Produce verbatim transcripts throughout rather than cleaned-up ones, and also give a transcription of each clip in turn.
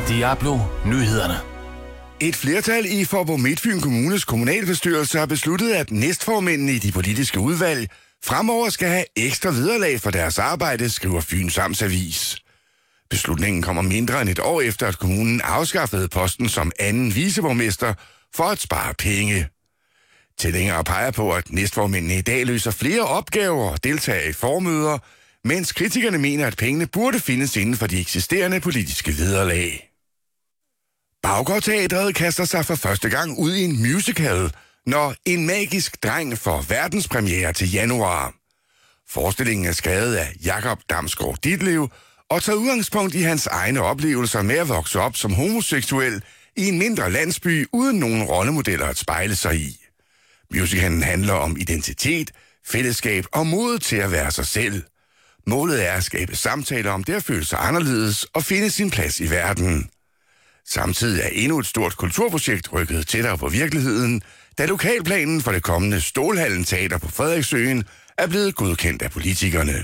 Diablo Nyhederne. Et flertal i Faaborg Midtfyn Kommunes kommunalbestyrelse har besluttet, at næstformændene i de politiske udvalg fremover skal have ekstra vederlag for deres arbejde, skriver Fyns Amtsavis. Beslutningen kommer mindre end et år efter, at kommunen afskaffede posten som anden viceborgmester for at spare penge. Tilhængere peger på, at næstformændene i dag løser flere opgaver og deltager i formøder, mens kritikerne mener, at pengene burde findes inden for de eksisterende politiske vederlag. Baggårdteatret kaster sig for første gang ud i en musical, når En magisk dreng får verdenspremiere til januar. Forestillingen er skrevet af Jakob Damsgaard Ditlev og tager udgangspunkt i hans egne oplevelser med at vokse op som homoseksuel i en mindre landsby uden nogen rollemodeller at spejle sig i. Musicalen handler om identitet, fællesskab og mod til at være sig selv. Målet er at skabe samtaler om det at føle sig anderledes og finde sin plads i verden. Samtidig er endnu et stort kulturprojekt rykket tættere på virkeligheden, da lokalplanen for det kommende Stålhallen Teater på Frederiksøen er blevet godkendt af politikerne.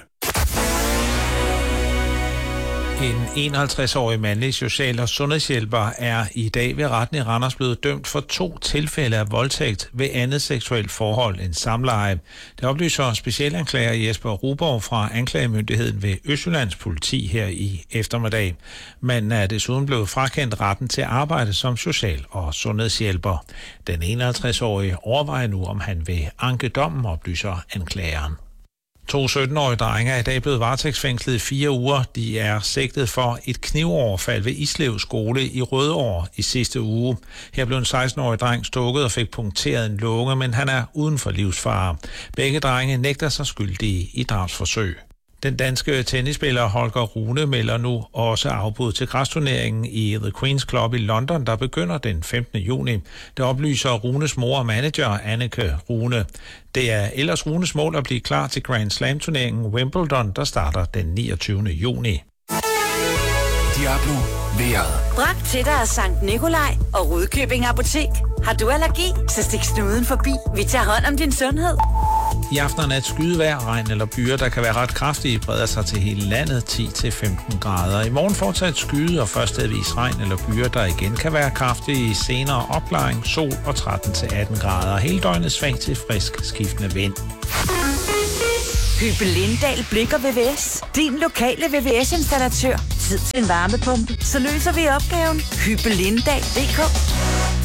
En enoghalvtreds-årig mandlig social- og sundhedshjælper er i dag ved retten i Randers blevet dømt for to tilfælde af voldtægt ved andet seksuelt forhold end samleje. Det oplyser specialanklager Jesper Ruborg fra anklagemyndigheden ved Østjyllands politi her i eftermiddag. Manden er desuden blevet frakendt retten til at arbejde som social- og sundhedshjælper. Den enoghalvtreds-årige overvejer nu, om han vil anke dommen, oplyser anklageren. To sytten-årige drenge er i dag blevet varetægtsfængslet i fire uger. De er sigtet for et knivoverfald ved Islev skole i Rødovre i sidste uge. Her blev en seksten-årig dreng stukket og fik punkteret en lunge, men han er uden for livsfare. Begge drenge nægter sig skyldige i drabsforsøg. Den danske tennisspiller Holger Rune melder nu også afbud til græsturneringen i The Queen's Club i London, der begynder den femtende juni. Det oplyser Runes mor og manager, Anneke Rune. Det er ellers Runes mål at blive klar til Grand Slam-turneringen Wimbledon, der starter den niogtyvende juni. Diablo vejret. Bragt til dig af Sankt Nikolaj og Rudkøbing Apotek. Har du allergi, så stik snuden forbi. Vi tager hånd om din sundhed. I aften og nat skydevejr, regn eller byer, der kan være ret kraftige, breder sig til hele landet ti til femten grader. I morgen fortsat skyde og førstedvis regn eller byer, der igen kan være kraftige. Senere opklaring, sol og tretten til atten grader. Hele døgnet svag til frisk skiftende vind. Hyppe Lindahl Blik og V V S. Din lokale V V S-installatør. Tid til en varmepumpe. Så løser vi opgaven. Hyppe Lindahl punktum d k.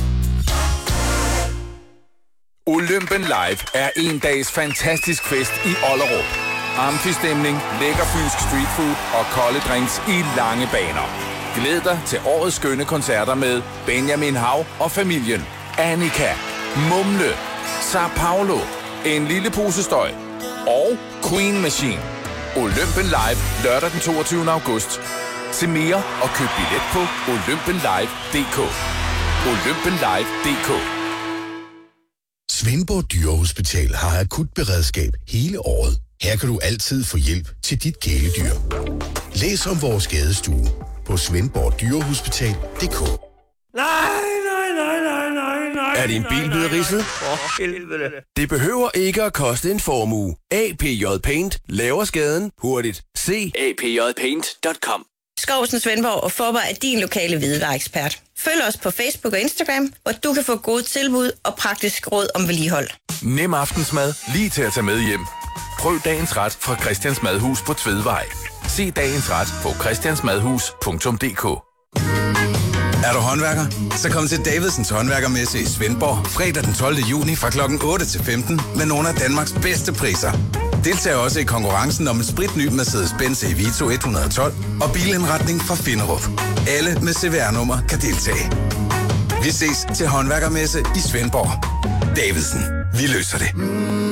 Olympen Live er en dags fantastisk fest i Ollerup. Amfistemning, lækker fynsk streetfood og kolde drinks i lange baner. Glæd dig til årets skønne koncerter med Benjamin Hav og familien, Annika, Mumle, Sao Paulo, En lille pose støj og Queen Machine. Olympen Live lørdag den toogtyvende august. Se mere og køb billet på olympen live punktum d k. olympen live punktum d k. Svendborg Dyrehospital har akut beredskab hele året. Her kan du altid få hjælp til dit kæledyr. Læs om vores skadestue på svendborg dyrehospital punktum d k. Nej, nej, nej, nej, nej, nej. Er din bil blevet ridset? For helvede. Det behøver ikke at koste en formue. A P J Paint laver skaden hurtigt. Se a p j paint punktum com. Skovsen Svendborg og Forber er din lokale hvidevareekspert. Følg os på Facebook og Instagram, hvor du kan få gode tilbud og praktisk råd om vedligehold. Nem aftensmad lige til at tage med hjem. Prøv dagens ret fra Christians Madhus på Tvedvej. Se dagens ret på christiansmadhus punktum d k. Er du håndværker? Så kom til Davidsens Håndværkermesse i Svendborg fredag den tolvte juni fra klokken otte til femten med nogle af Danmarks bedste priser. Deltag også i konkurrencen om en spritny Mercedes-Benz E Vito et hundrede og tolv og bilindretning fra Finderup. Alle med C V R-nummer kan deltage. Vi ses til Håndværkermesse i Svendborg. Davidsen. Vi løser det.